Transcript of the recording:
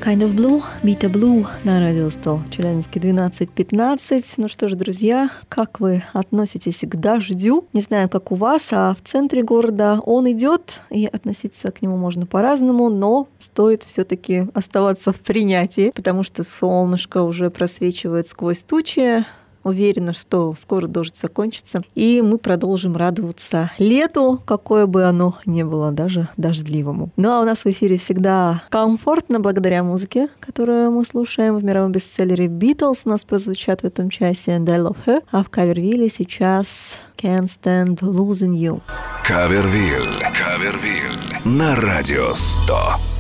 Kind of Blue, Beta Blue на радио 100, Челябинске 12:15. Ну что ж, друзья, как вы относитесь к дождю? Не знаю, как у вас, а в центре города он идет, и относиться к нему можно по-разному, но стоит все-таки оставаться в принятии, потому что солнышко уже просвечивает сквозь тучи. Уверена, что скоро дождь закончится, и мы продолжим радоваться лету, какое бы оно ни было, даже дождливому. Ну а у нас в эфире всегда комфортно благодаря музыке, которую мы слушаем. В мировом бестселлере Beatles у нас прозвучат в этом часе And I Love Her, а в Кавервилле сейчас Can't Stand Losing You. Кавервилл на радио 100.